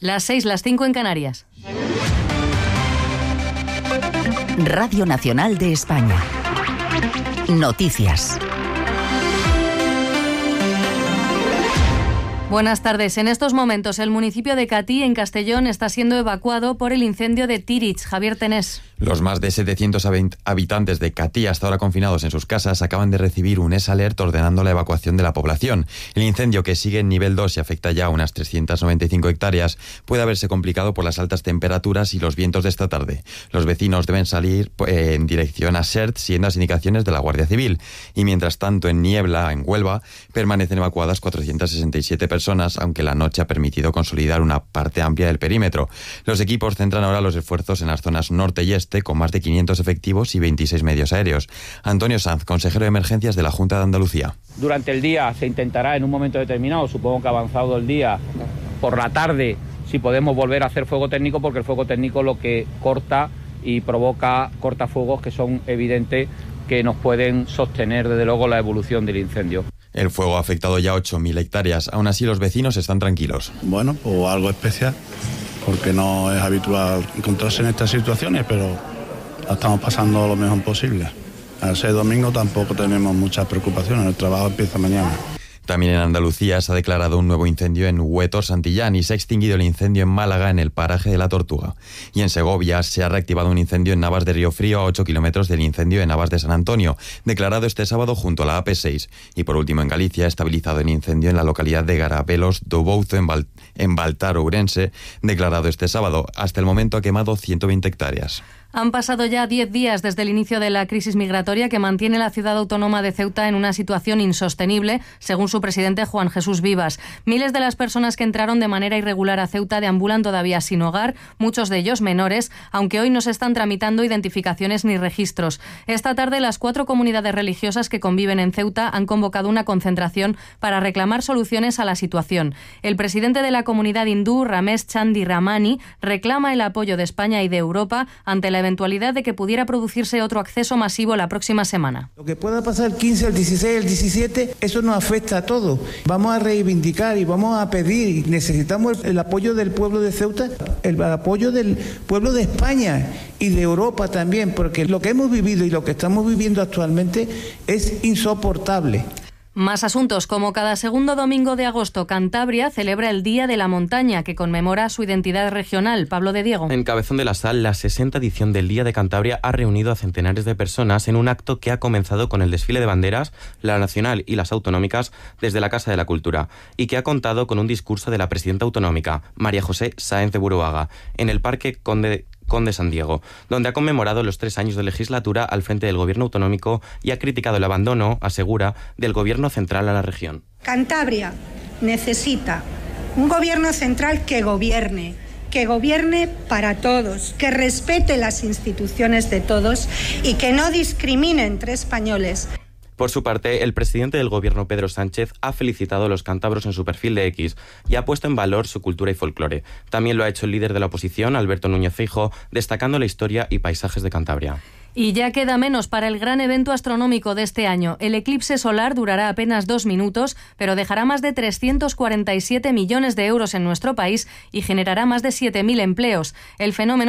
Las 6, las 5 en Canarias. Radio Nacional de España. Noticias. Buenas tardes. En estos momentos el municipio de Catí, en Castellón, está siendo evacuado por el incendio de Tíritx. Javier Tenés. Los más de 700 habitantes de Catí, hasta ahora confinados en sus casas, acaban de recibir un alert ordenando la evacuación de la población. El incendio, que sigue en nivel 2 y afecta ya a unas 395 hectáreas, puede haberse complicado por las altas temperaturas y los vientos de esta tarde. Los vecinos deben salir en dirección a Sert, siguiendo las indicaciones de la Guardia Civil. Y mientras tanto, en Niebla, en Huelva, permanecen evacuadas 467 personas, aunque la noche ha permitido consolidar una parte amplia del perímetro. Los equipos centran ahora los esfuerzos en las zonas norte y este, con más de 500 efectivos y 26 medios aéreos. Antonio Sanz, consejero de Emergencias de la Junta de Andalucía. Durante el día se intentará, en un momento determinado, supongo que avanzado el día, por la tarde, si podemos volver a hacer fuego técnico, porque el fuego técnico lo que corta y provoca cortafuegos que son evidentes que nos pueden sostener, desde luego, la evolución del incendio. El fuego ha afectado ya 8.000 hectáreas. Aún así, los vecinos están tranquilos. Bueno, pues algo especial, porque no es habitual encontrarse en estas situaciones, pero la estamos pasando lo mejor posible. Al ser domingo tampoco tenemos muchas preocupaciones, el trabajo empieza mañana. También en Andalucía se ha declarado un nuevo incendio en Huetor Santillán y se ha extinguido el incendio en Málaga, en el paraje de La Tortuga. Y en Segovia se ha reactivado un incendio en Navas de Río Frío, a 8 kilómetros del incendio en Navas de San Antonio, declarado este sábado junto a la AP6. Y por último, en Galicia, estabilizado el incendio en la localidad de Garabelos do Bouzo, en Baltar, Ourense, declarado este sábado. Hasta el momento ha quemado 120 hectáreas. Han pasado ya 10 días desde el inicio de la crisis migratoria que mantiene la ciudad autónoma de Ceuta en una situación insostenible, según su presidente Juan Jesús Vivas. Miles de las personas que entraron de manera irregular a Ceuta deambulan todavía sin hogar, muchos de ellos menores, aunque hoy no se están tramitando identificaciones ni registros. Esta tarde, las 4 comunidades religiosas que conviven en Ceuta han convocado una concentración para reclamar soluciones a la situación. El presidente de la comunidad hindú, Ramesh Chandi Ramani, reclama el apoyo de España y de Europa ante la eventualidad de que pudiera producirse otro acceso masivo la próxima semana. Lo que pueda pasar el 15, el 16, el 17, eso nos afecta a todos. Vamos a reivindicar y vamos a pedir, y necesitamos el apoyo del pueblo de Ceuta, el apoyo del pueblo de España y de Europa también, porque lo que hemos vivido y lo que estamos viviendo actualmente es insoportable. Más asuntos. Como cada segundo domingo de agosto, Cantabria celebra el Día de la Montaña, que conmemora su identidad regional. Pablo de Diego. En Cabezón de la Sal, la 60ª edición del Día de Cantabria ha reunido a centenares de personas en un acto que ha comenzado con el desfile de banderas, la nacional y las autonómicas, desde la Casa de la Cultura, y que ha contado con un discurso de la presidenta autonómica, María José Sáenz de Buruaga, En el Parque Conde San Diego, donde ha conmemorado los 3 años de legislatura al frente del gobierno autonómico y ha criticado el abandono, asegura, del gobierno central a la región. Cantabria necesita un gobierno central que gobierne para todos, que respete las instituciones de todos y que no discrimine entre españoles. Por su parte, el presidente del gobierno, Pedro Sánchez, ha felicitado a los cántabros en su perfil de X y ha puesto en valor su cultura y folclore. También lo ha hecho el líder de la oposición, Alberto Núñez Feijóo, destacando la historia y paisajes de Cantabria. Y ya queda menos para el gran evento astronómico de este año. El eclipse solar durará apenas 2 minutos, pero dejará más de 347 millones de euros en nuestro país y generará más de 7.000 empleos. El fenómeno